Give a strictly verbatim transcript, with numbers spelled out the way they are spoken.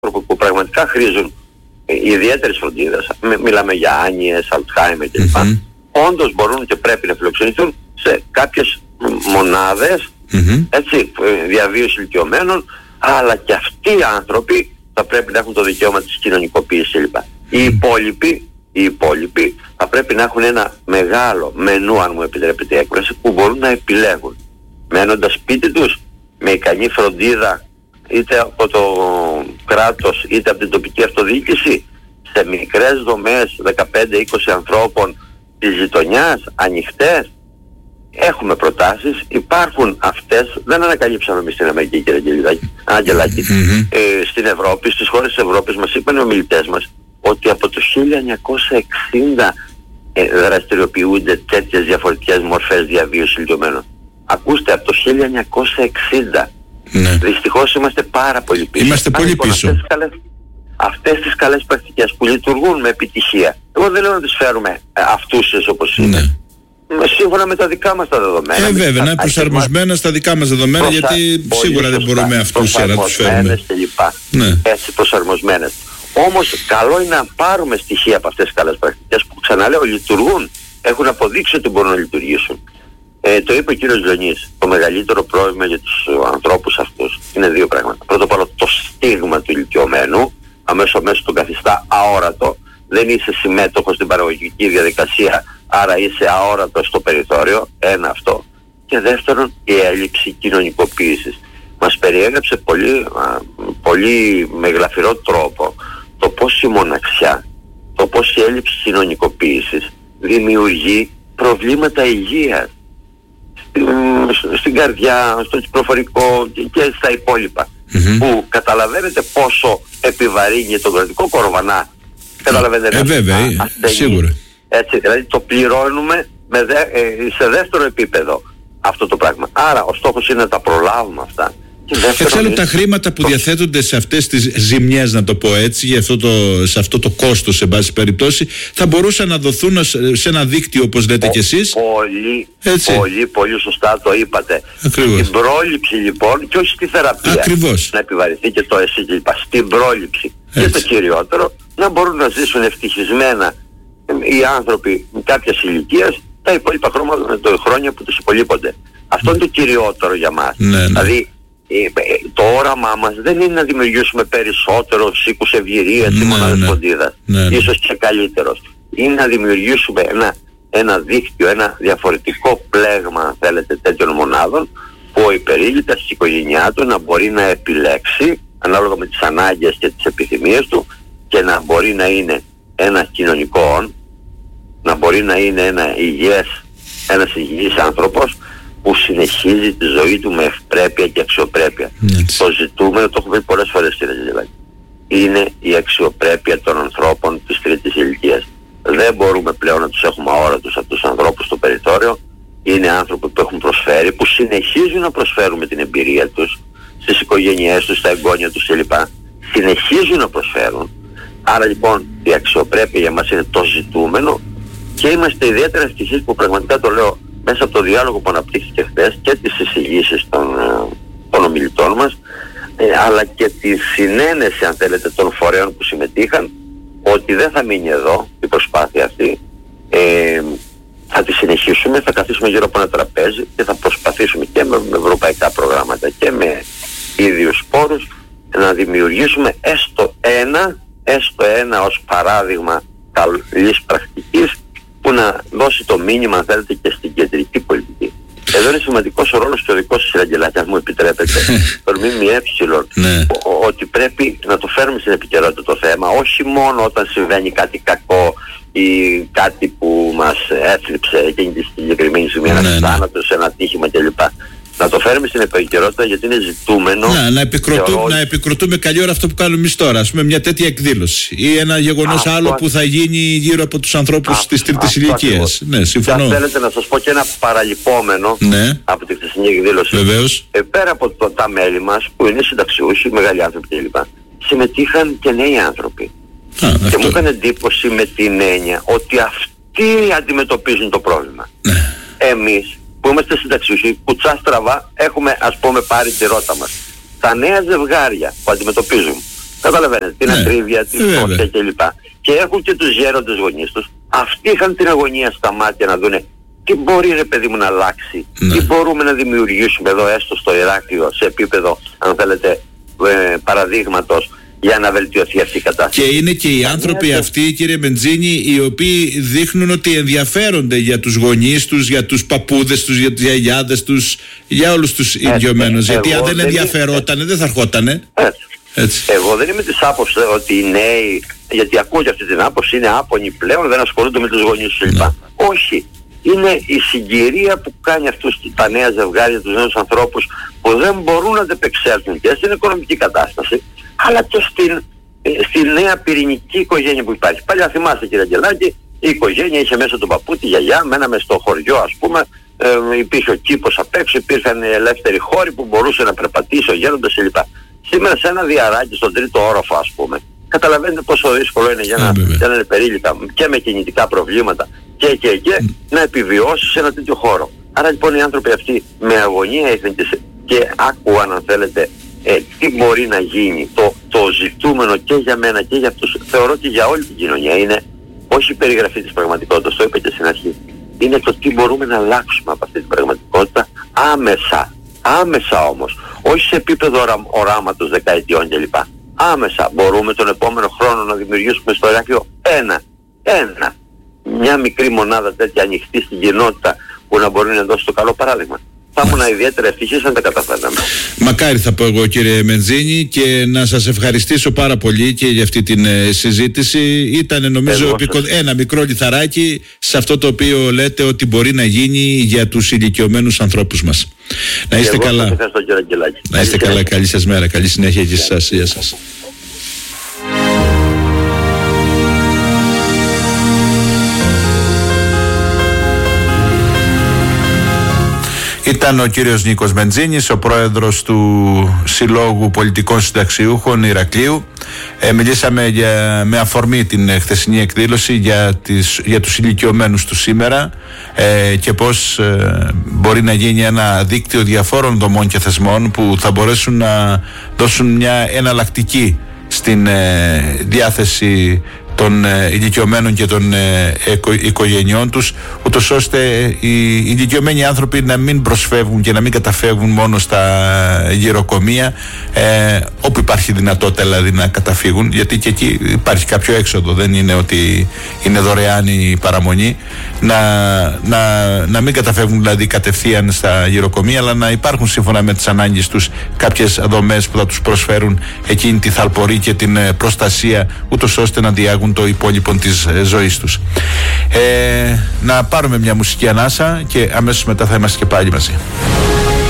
άνθρωποι που πραγματικά χρήζουν ιδιαίτερης φροντίδας, μιλάμε για άνοιες, Αλτσχάιμερ κλπ. Mm-hmm. Όντως μπορούν και πρέπει να φιλοξενηθούν σε κάποιες μονάδες, mm-hmm. έτσι, διαβίωση ηλικιωμένων, αλλά και αυτοί οι άνθρωποι θα πρέπει να έχουν το δικαίωμα της κοινωνικοποίησης κλπ. Mm-hmm. Οι υπόλοιποι, οι υπόλοιποι θα πρέπει να έχουν ένα μεγάλο μενού, αν μου επιτρέπετε η έκφραση, που μπορούν να επιλέγουν. Μένοντας σπίτι τους, με ικανή φροντίδα, είτε από το κράτος είτε από την τοπική αυτοδιοίκηση, σε μικρές δομές δεκαπέντε είκοσι ανθρώπων της γειτονιάς, ανοιχτές. Έχουμε προτάσεις, υπάρχουν αυτές, δεν ανακαλύψαμε εμείς στην Αμερική, κύριε Αγγελάκη. Mm-hmm. Ε, στην Ευρώπη, στις χώρες της Ευρώπης μας είπαν οι ομιλητές μας ότι από το χίλια εννιακόσια εξήντα ε, δραστηριοποιούνται τέτοιες διαφορετικές μορφές διαβίωσης ηλικιωμένων. Ακούστε, από το χίλια εννιακόσια εξήντα. Ναι. Δυστυχώς είμαστε πάρα πολύ πίσω. Είμαστε πολύ λοιπόν, πίσω. Αυτές τις, καλές, αυτές τις καλές πρακτικές που λειτουργούν με επιτυχία, εγώ δεν λέω να τις φέρουμε ε, αυτούσες όπως είναι. Ναι. Σύμφωνα με τα δικά μας τα δεδομένα. Ε, βέβαια, να είναι προσαρμοσμένα στα δικά μας δεδομένα, προσα... γιατί σίγουρα δεν μπορούμε αυτούς να τους φέρουμε. Ναι. Έτσι, προσαρμοσμένες. Όμως, καλό είναι να πάρουμε στοιχεία από αυτές τις καλές πρακτικές που, ξαναλέω, λειτουργούν, έχουν αποδείξει ότι μπορούν να λειτουργήσουν. Ε, το είπε ο κύριος Λεωνής, το μεγαλύτερο πρόβλημα για τους ανθρώπους αυτούς είναι δύο πράγματα. Πρώτα απ' όλα το στίγμα του ηλικιωμένου, αμέσως αμέσως τον καθιστά αόρατο, δεν είσαι συμμέτοχος στην παραγωγική διαδικασία, άρα είσαι αόρατος στο περιθώριο, ένα αυτό. Και δεύτερον, η έλλειψη κοινωνικοποίησης. Μας περιέγραψε πολύ, πολύ με γλαφυρό τρόπο το πώς η μοναξιά, το πώς η έλλειψη κοινωνικοποίησης δημιουργεί προβλήματα υγείας. Στην καρδιά, στο προφορικό και στα υπόλοιπα. Mm-hmm. Που καταλαβαίνετε πόσο επιβαρύνει τον κρατικό κορβανά. Καταλαβαίνετε. Ε, βέβαια, ασθενή, σίγουρα. Έτσι, δηλαδή το πληρώνουμε με δε, ε, σε δεύτερο επίπεδο αυτό το πράγμα. Άρα ο στόχος είναι να τα προλάβουμε αυτά. Εξάλλου είναι... τα χρήματα που διαθέτονται σε αυτές τις ζημιές, να το πω έτσι, για αυτό το, σε αυτό το κόστος, σε πάση περιπτώσει, θα μπορούσαν να δοθούν σε ένα δίκτυο, όπως λέτε κι εσείς. Πολύ, έτσι. πολύ, πολύ σωστά το είπατε. Ακριβώς. Στην πρόληψη λοιπόν, και όχι στη θεραπεία. Ακριβώς. Να επιβαρυνθεί και το εσύ και λοιπά. Στην πρόληψη. Έτσι. Και το κυριότερο, να μπορούν να ζήσουν ευτυχισμένα οι άνθρωποι κάποιας ηλικίας τα υπόλοιπα χρόνια που τους υπολείπονται. Αυτό είναι το κυριότερο για μας. Ναι, ναι. Δηλαδή, το όραμά μας δεν είναι να δημιουργήσουμε περισσότερο οίκους ευγυρίας ή μονάδες ναι, φροντίδας, ναι, ναι. ίσως και καλύτερος. Είναι να δημιουργήσουμε ένα, ένα δίκτυο, ένα διαφορετικό πλέγμα, αν θέλετε, τέτοιων μονάδων, που ο υπερήλικας της οικογένειά του να μπορεί να επιλέξει ανάλογα με τις ανάγκες και τις επιθυμίες του και να μπορεί να είναι ένα κοινωνικό όν, να μπορεί να είναι ένα υγιές, ένας υγιής άνθρωπος που συνεχίζει τη ζωή του με ευπρέπεια και αξιοπρέπεια. Έτσι. Το ζητούμενο, το έχω πει πολλές φορές, κύριε Ζηλάκη, είναι η αξιοπρέπεια των ανθρώπων της τρίτης ηλικίας. Δεν μπορούμε πλέον να τους έχουμε αόρατους αυτούς τους ανθρώπους στο περιθώριο. Είναι άνθρωποι που έχουν προσφέρει, που συνεχίζουν να προσφέρουν με την εμπειρία τους στις οικογένειές τους, στα εγγόνια τους κλπ. Συνεχίζουν να προσφέρουν. Άρα λοιπόν η αξιοπρέπεια για μας είναι το ζητούμενο και είμαστε ιδιαίτερα ευτυχείς που, πραγματικά το λέω, μέσα από το διάλογο που αναπτύχθηκε χθες και τις εισηγήσεις των, των ομιλητών μας, ε, αλλά και τη συνένεση, αν θέλετε, των φορέων που συμμετείχαν, ότι δεν θα μείνει εδώ η προσπάθεια αυτή. Ε, θα τη συνεχίσουμε, θα καθίσουμε γύρω από ένα τραπέζι και θα προσπαθήσουμε και με, με ευρωπαϊκά προγράμματα και με ίδιους πόρους να δημιουργήσουμε έστω ένα, έστω ένα ως παράδειγμα καλής πρακτικής που να δώσει το μήνυμα, αν θέλετε, και στην κεντρική πολιτική. Εδώ είναι σημαντικός ο ρόλος και ο δικός σας, Αγγελάκη, αν μου επιτρέπετε, τον ΜΜΕ, ότι πρέπει να το φέρουμε στην επικαιρότητα το θέμα, όχι μόνο όταν συμβαίνει κάτι κακό ή κάτι που μας έθλιψε εκείνη τη συγκεκριμένη στιγμή, ένα θάνατος, ένα ατύχημα κλπ. Να το φέρουμε στην επικαιρότητα, γιατί είναι ζητούμενο. Να, να, επικροτού, να επικροτούμε καλή ώρα αυτό που κάνουμε εμείς τώρα. Ας πούμε, μια τέτοια εκδήλωση ή ένα γεγονός άλλο α, που θα γίνει γύρω από τους ανθρώπους της τρίτης ηλικίας. Ναι, συμφωνώ. Και αν θέλετε να σας πω και ένα παραλυπόμενο, ναι, από τη χθεσινή εκδήλωση. Βεβαίως. Ε, πέρα από το, τα μέλη μας που είναι συνταξιούχοι, μεγάλοι άνθρωποι κλπ. Συμμετείχαν και νέοι άνθρωποι. Α, και αυτό μου έκανε εντύπωση με την έννοια ότι αυτοί αντιμετωπίζουν το πρόβλημα. Ναι. Εμείς που είμαστε συνταξιούχοι, κουτσά στραβά, έχουμε, ας πούμε, πάρει τη ρότα μας. Τα νέα ζευγάρια που αντιμετωπίζουν Καταλαβαίνετε, την ναι, ακρίβεια, τη φτώχεια κλπ. Και έχουν και τους γέροντες γονείς τους. Αυτοί είχαν την αγωνία στα μάτια να δούνε τι μπορεί ρε παιδί μου να αλλάξει, ναι. τι μπορούμε να δημιουργήσουμε εδώ έστω στο Ηράκλειο σε επίπεδο, αν θέλετε, ε, παραδείγματος, για να βελτιωθεί αυτή η κατάσταση. Και είναι και οι άνθρωποι yeah, αυτοί, κύριε Μεντζίνη, οι οποίοι δείχνουν ότι ενδιαφέρονται για τους γονείς τους, για τους παππούδες τους, για τις γιαγιάδες τους, για όλους τους ηλικιωμένους. Γιατί αν δεν ενδιαφερότανε, δεν θα ερχότανε. Έτσι. Έτσι. Εγώ δεν είμαι της άποψης ότι οι νέοι, γιατί ακούω και αυτή την άποψη, είναι άπονοι πλέον, δεν ασχολούνται με τους γονείς τους κλπ. Όχι. Είναι η συγκυρία που κάνει αυτούς τα νέα ζευγάρια, τους νέους ανθρώπους που δεν μπορούν να αντεπεξέλθουν και στην οικονομική κατάσταση, αλλά και στην, στη νέα πυρηνική οικογένεια που υπάρχει. Παλιά θυμάστε, κύριε Αγγελάκη, η οικογένεια είχε μέσα τον παππού, τη γιαγιά, μέναμε στο χωριό ας πούμε, ε, υπήρχε ο κήπος απ' έξω, υπήρχαν ελεύθεροι χώροι που μπορούσε να περπατήσει ο γέροντας κλπ. Σήμερα σε ένα διαράκι στον τρίτο όροφο ας πούμε, καταλαβαίνετε πόσο δύσκολο είναι για να, για να είναι περίληκα και με κινητικά προβλήματα και και και mm. να επιβιώσει σε ένα τέτοιο χώρο. Άρα λοιπόν οι άνθρωποι αυτοί με αγωνία ήρθαν και, και άκουαν, αν θέλετε, ε, τι μπορεί να γίνει. Το, το ζητούμενο και για μένα και για αυτούς, θεωρώ και για όλη την κοινωνία, είναι όχι η περιγραφή της πραγματικότητας, το είπα και στην αρχή, είναι το τι μπορούμε να αλλάξουμε από αυτή την πραγματικότητα άμεσα. Άμεσα όμως, όχι σε επίπεδο ορα, οράματος δεκαετιών κλπ. Άμεσα μπορούμε τον επόμενο χρόνο να δημιουργήσουμε στο Ηράκλειο ένα, ένα, μια μικρή μονάδα τέτοια ανοιχτή στην κοινότητα που να μπορεί να δώσει το καλό παράδειγμα. Θα ήμουν ιδιαίτερα ευτυχής αν τα καταφέρναμε. Μακάρι θα πω εγώ, κύριε Μεντζίνη, και να σας ευχαριστήσω πάρα πολύ και για αυτή την ε, συζήτηση. Ήταν νομίζω σας... ένα μικρό λιθαράκι σε αυτό το οποίο λέτε ότι μπορεί να γίνει για τους ηλικιωμένους ανθρώπους μας. Να είστε εγώ καλά. Να είστε καλά, καλή σας μέρα, καλή συνέχεια και σας. Γεια σας. Ήταν ο κύριος Νίκος Μεντζίνης, ο πρόεδρος του Συλλόγου Πολιτικών Συνταξιούχων Ηρακλείου. Ε, μιλήσαμε για, με αφορμή την χθεσινή εκδήλωση για, τις, για τους ηλικιωμένους του σήμερα ε, και πώς ε, μπορεί να γίνει ένα δίκτυο διαφόρων δομών και θεσμών που θα μπορέσουν να δώσουν μια εναλλακτική στην ε, διάθεση των ε, ηλικιωμένων και των ε, οικο, οικογενειών τους, ούτως ώστε οι ηλικιωμένοι άνθρωποι να μην προσφεύγουν και να μην καταφεύγουν μόνο στα γυροκομεία, ε, όπου υπάρχει δυνατότητα δηλαδή να καταφύγουν, γιατί και εκεί υπάρχει κάποιο έξοδο, δεν είναι ότι είναι δωρεάν η παραμονή, να, να, να μην καταφεύγουν δηλαδή κατευθείαν στα γυροκομεία, αλλά να υπάρχουν σύμφωνα με τις ανάγκες τους κάποιες δομές που θα τους προσφέρουν εκείνη τη θαλπορή και την προστασία, ούτως ώστε να διάγουν το υπόλοιπο της ζωής τους. Ε, να πάρουμε μια μουσική ανάσα και αμέσως μετά θα είμαστε και πάλι μαζί.